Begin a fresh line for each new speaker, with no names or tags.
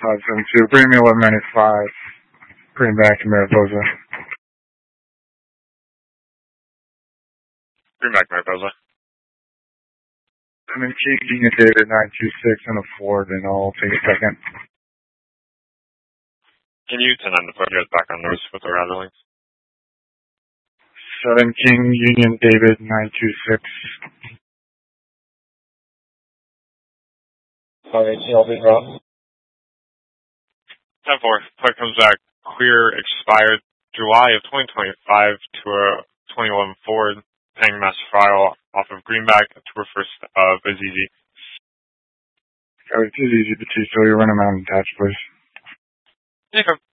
572. Bring me 1195. Bring back to Mariposa.
Bring back Mariposa.
I'm in King Union David 926 on a Ford, and I'll take a second.
Can you 10 on the phone goes back on notice with the router links?
7 King Union David 926.
Sorry, TLB drop.
10-4. Flight comes back clear, expired July of 2025 to a 2011 Ford, paying mass file off of Greenback to first of Azizi.
Oh, it's easy, Batista. You're running out of touch, please.
Yeah.